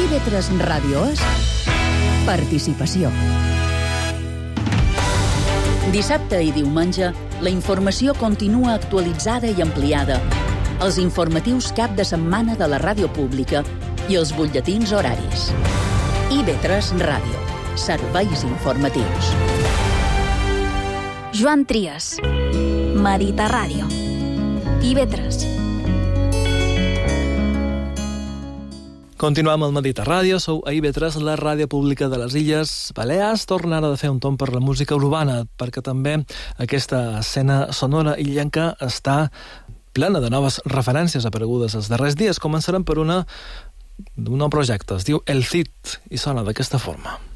IB3 Ràdio és participació. Dissabte i diumenge, la informació continua actualitzada i ampliada. Els informatius cap de setmana de la ràdio pública i els butlletins horaris. IB3 Ràdio. Serveis informatius. Joan Trias. Mediterràdio. IB3. Continuem al Mediterràdio, sou a IB3, la ràdio pública de les Illes Balears. Torna ara de fer un tomb per la música urbana, perquè també aquesta escena sonora illenca està plena de noves referències aparegudes els darrers dies. Començarem per un nou projecte, es diu El Cid, i sona d'aquesta forma.